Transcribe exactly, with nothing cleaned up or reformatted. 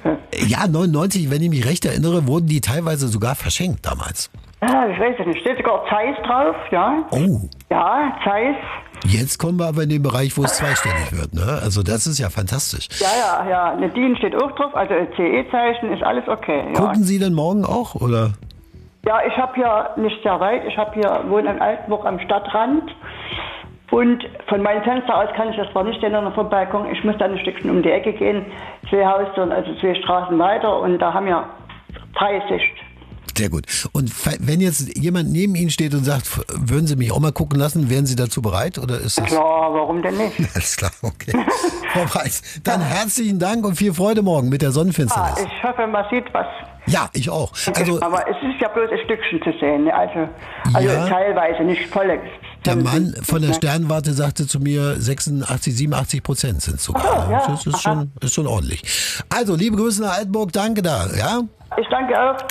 Ja, neunundneunzig, wenn ich mich recht erinnere, wurden die teilweise sogar verschenkt damals. Ja, ich weiß es nicht. Steht sogar Zeiss drauf, ja. Oh. Ja, Zeiss. Jetzt kommen wir aber in den Bereich, wo es zweistellig wird, ne? Also das ist ja fantastisch. Ja, ja, ja. Eine D I N steht auch drauf, also C E-Zeichen ist alles okay. Ja. Gucken Sie denn morgen auch, oder? Ja, ich habe hier nicht sehr weit. Ich habe hier, wohne in Altenburg am Stadtrand. Und von meinem Fenster aus kann ich das zwar nicht sehen vom Balkon. Ich muss dann ein Stückchen um die Ecke gehen, zwei Haustüren, also zwei Straßen weiter. Und da haben wir freie Sicht. Sehr gut. Und wenn jetzt jemand neben Ihnen steht und sagt, würden Sie mich auch mal gucken lassen, wären Sie dazu bereit? Oder ist das klar, warum denn nicht? Alles klar, okay. Frau Preis, dann herzlichen Dank und viel Freude morgen mit der Sonnenfinsternis. Ja, ich hoffe, man sieht was. Ja, ich auch. Also, aber es ist ja bloß ein Stückchen zu sehen, ne? also, also ja, teilweise, nicht voll. Der Mann von der Sternwarte sagte zu mir, sechsundachtzig, siebenundachtzig Prozent sind es sogar. Oh, ja. Das ist schon, ist schon ordentlich. Also, liebe Grüße nach Altenburg, danke da, ja? Ich danke auch.